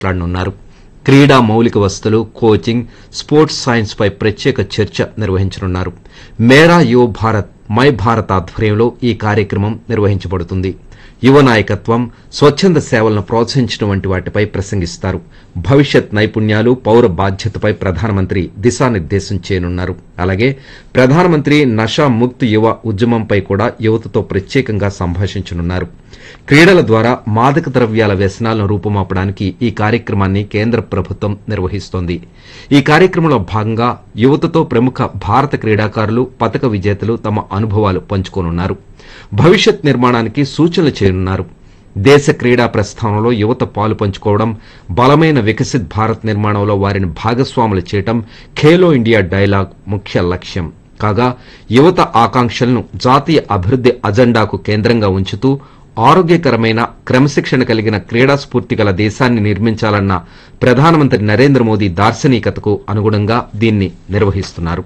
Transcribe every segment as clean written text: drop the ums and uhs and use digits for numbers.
మాట్లాడనున్నారు. క్రీడా మౌలిక వసతులు, కోచింగ్, స్పోర్ట్స్ సైన్స్ పై ప్రత్యేక చర్చ నిర్వహించనున్నారు. మేరా యువ భారత్ మై భారత్ ఆధ్వర్యంలో ఈ కార్యక్రమం నిర్వహించబడుతుంది. యువ నాయకత్వం, స్వచ్ఛంద సేవలను ప్రోత్సహించడం వంటి వాటిపై ప్రసంగిస్తారు. భవిష్యత్ నైపుణ్యాలు, పౌర బాధ్యతపై ప్రధానమంత్రి దిశానిర్దేశం చేయనున్నారు. అలాగే ప్రధానమంత్రి నషా ముక్త్ యువ ఉద్యమంపై కూడా యువతతో ప్రత్యేకంగా సంభాషించనున్నారు. క్రీడల ద్వారా మాదక ద్రవ్యాల వ్యసనాలను రూపుమాపడానికి ఈ కార్యక్రమాన్ని కేంద్ర ప్రభుత్వం నిర్వహిస్తోంది. ఈ కార్యక్రమంలో భాగంగా యువతతో ప్రముఖ భారత క్రీడాకారులు, పతక విజేతలు తమ అనుభవాలు పంచుకోనున్నారు. భవిష్యత్ నిర్మాణానికి సూచనలు చేయనున్నారు. దేశ క్రీడా ప్రస్థానంలో యువత పాలు పంచుకోవడం, బలమైన వికసిత్ భారత్ నిర్మాణంలో వారిని భాగస్వాములు చేయడం ఖేలో ఇండియా డైలాగ్ ముఖ్య లక్ష్యం కాగా, యువత ఆకాంక్షలను జాతీయ అభివృద్ది అజెండాకు కేంద్రంగా ఉంచుతూ ఆరోగ్యకరమైన, క్రమశిక్షణ కలిగిన క్రీడా స్ఫూర్తి గల దేశాన్ని నిర్మించాలన్న ప్రధానమంత్రి నరేంద్ర మోదీ దార్శనికతకు అనుగుణంగా దీన్ని నిర్వహిస్తున్నారు.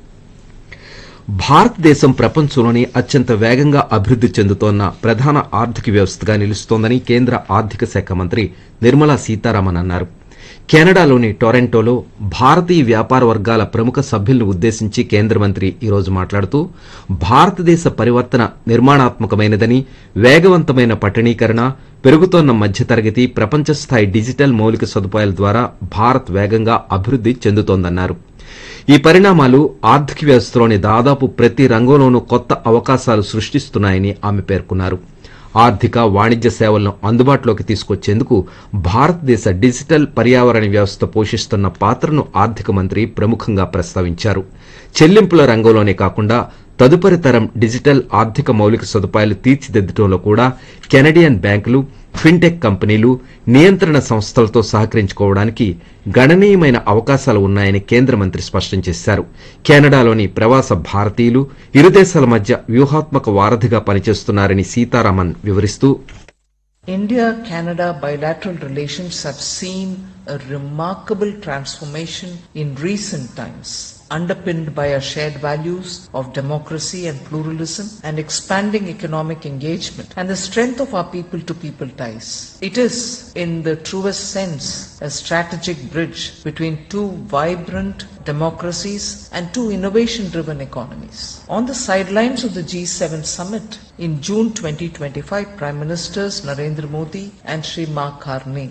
భారతదేశం ప్రపంచంలోని అత్యంత వేగంగా అభివృద్ది చెందుతోన్న ప్రధాన ఆర్థిక వ్యవస్థగా నిలుస్తోందని కేంద్ర ఆర్థిక శాఖ మంత్రి నిర్మలా సీతారామన్ అన్నారు. కెనడాలోని టొరంటోలో భారతీయ వ్యాపార వర్గాల ప్రముఖ సభ్యులను ఉద్దేశించి కేంద్ర మంత్రి ఈరోజు మాట్లాడుతూ, భారతదేశ పరివర్తన నిర్మాణాత్మకమైనదని, వేగవంతమైన పట్టణీకరణ, పెరుగుతోన్న మధ్యతరగతి, ప్రపంచ స్థాయి డిజిటల్ మౌలిక సదుపాయాల ద్వారా భారత్ వేగంగా అభివృద్ది చెందుతోందన్నారు. ఈ పరిణామాలు ఆర్థిక వ్యవస్థలోని దాదాపు ప్రతి రంగంలోనూ కొత్త అవకాశాలు సృష్టిస్తున్నాయని ఆమె పేర్కొన్నారు. ఆర్థిక, వాణిజ్య సేవలను అందుబాటులోకి తీసుకొచ్చేందుకు భారతదేశ డిజిటల్ పర్యావరణ వ్యవస్థ పోషిస్తున్న పాత్రను ఆర్థిక మంత్రి ప్రముఖంగా ప్రస్తావించారు. చెల్లింపుల రంగంలోనే కాకుండా తదుపరి తరం డిజిటల్ ఆర్థిక మౌలిక సదుపాయాలు తీర్చిదిద్దడంలో కూడా కెనడియన్ బ్యాంకులు, ఫిన్టెక్ కంపెనీలు, నియంత్రణ సంస్థలతో సహకరించుకోవడానికి గణనీయమైన అవకాశాలు ఉన్నాయని కేంద్ర మంత్రి స్పష్టం చేశారు. కెనడాలోని ప్రవాస భారతీయులు ఇరు దేశాల మధ్య వ్యూహాత్మక వారధిగా పనిచేస్తున్నారని సీతారామన్ వివరిస్తూ, India-Canada bilateral relations have seen a remarkable transformation in recent times, underpinned by our shared values of democracy and pluralism and expanding economic engagement and the strength of our people-to-people ties. It is, in the truest sense, a strategic bridge between two vibrant democracies and two innovation-driven economies. On the sidelines of the G7 summit in June 2025, Prime Ministers Narendra Modi and Sri Mark Carney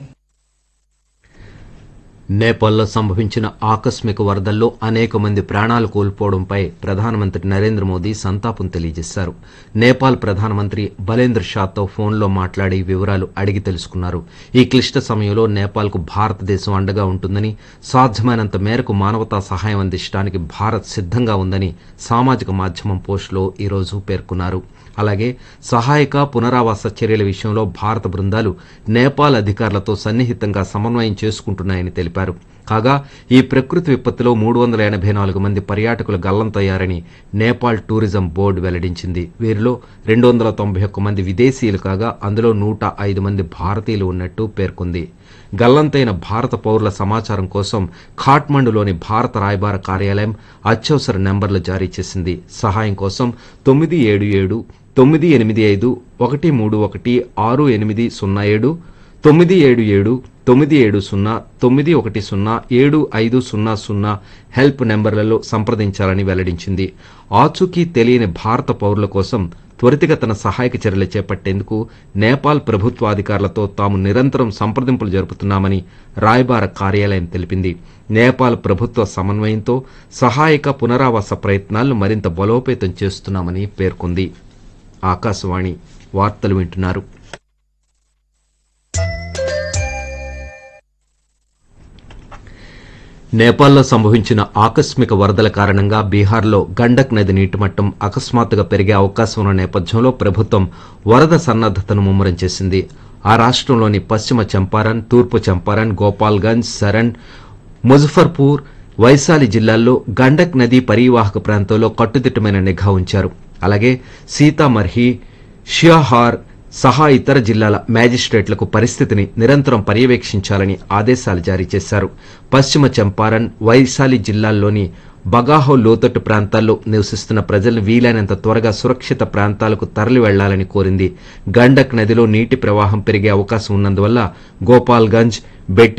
నేపాల్లో సంభవించిన ఆకస్మిక వరదల్లో అనేక మంది ప్రాణాలు కోల్పోవడంపై ప్రధానమంత్రి నరేంద్ర మోదీ సంతాపం తెలియజేశారు. నేపాల్ ప్రధానమంత్రి బలేంద్ర షాతో ఫోన్లో మాట్లాడి వివరాలు అడిగి తెలుసుకున్నారు. ఈ క్లిష్ట సమయంలో నేపాల్కు భారతదేశం అండగా ఉంటుందని, సాధ్యమైనంత మేరకు మానవతా సహాయం అందించడానికి భారత్ సిద్ధంగా ఉందని సామాజిక మాధ్యమం పోస్టులో ఈరోజు పేర్కొన్నారు. అలాగే సహాయక, పునరావాస చర్యల విషయంలో భారత బృందాలు నేపాల్ అధికారులతో సన్నిహితంగా సమన్వయం చేసుకుంటున్నాయని తెలిపారు. కాగా ఈ ప్రకృతి విపత్తులో 384 మంది పర్యాటకులు గల్లంతయ్యారని నేపాల్ టూరిజం బోర్డు వెల్లడించింది. వీరిలో 291 మంది విదేశీయులు కాగా అందులో 105 మంది భారతీయులు ఉన్నట్టు పేర్కొంది. గల్లంతైన భారత పౌరుల సమాచారం కోసం ఖాట్మండులోని భారత రాయబార కార్యాలయం అత్యవసర నెంబర్లు జారీ చేసింది. సహాయం కోసం 977 985 131 6807 977 970 910 7500 హెల్ప్ నెంబర్లలో సంప్రదించాలని వెల్లడించింది. ఆచూకీ తెలియని భారత పౌరుల కోసం త్వరితగతిన సహాయక చర్యలు చేపట్టేందుకు నేపాల్ ప్రభుత్వాధికారులతో తాము నిరంతరం సంప్రదింపులు జరుపుతున్నామని రాయబార కార్యాలయం తెలిపింది. నేపాల్ ప్రభుత్వ సమన్వయంతో సహాయక, పునరావాస ప్రయత్నాలను మరింత బలోపేతం చేస్తున్నామని పేర్కొంది. ఆకాశవాణి వార్తలు వింటున్నారు. నేపాల్లో సంభవించిన ఆకస్మిక వరదల కారణంగా బీహార్లో గండక్ నది నీటిమట్టం అకస్మాత్తుగా పెరిగే అవకాశం ఉన్న నేపథ్యంలో ప్రభుత్వం వరద సన్నద్దతను ముమ్మరం చేసింది. ఆ రాష్ట్రంలోని పశ్చిమ చంపారన్, తూర్పు చంపారన్, గోపాల్గంజ్, సరణ్, ముజఫర్పూర్, వైశాలి జిల్లాల్లో గండక్ నది పరీవాహక ప్రాంతంలో కట్టుదిట్టమైన నిఘా ఉంచారు. అలాగే సీతామర్హి, షియాహార్ సహా ఇతర జిల్లాల మ్యాజిస్ట్రేట్లకు పరిస్థితిని నిరంతరం పర్యవేక్షించాలని ఆదేశాలు జారీ చేశారు. పశ్చిమ చంపారన్, వైశాలి జిల్లాల్లోని బగాహో లోతట్టు ప్రాంతాల్లో నివసిస్తున్న ప్రజలను వీలైనంత త్వరగా సురక్షిత ప్రాంతాలకు తరలి వెళ్లాలని కోరింది. గండక్ నదిలో నీటి ప్రవాహం పెరిగే అవకాశం ఉన్నందువల్ల గోపాల్గంజ్, బెట్టి